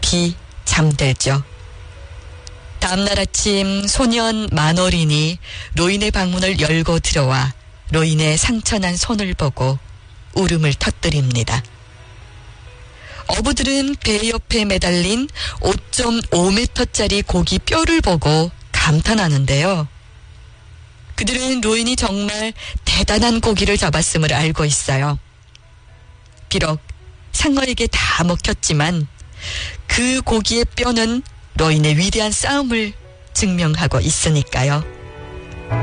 깊이 잠들죠. 다음날 아침 소년 만어린이 로인의 방문을 열고 들어와 로인의 상처난 손을 보고 울음을 터뜨립니다. 어부들은 배 옆에 매달린 5.5m짜리 고기 뼈를 보고 감탄하는데요. 그들은 로인이 정말 대단한 고기를 잡았음을 알고 있어요. 비록 상어에게 다 먹혔지만 그 고기의 뼈는 로인의 위대한 싸움을 증명하고 있으니까요.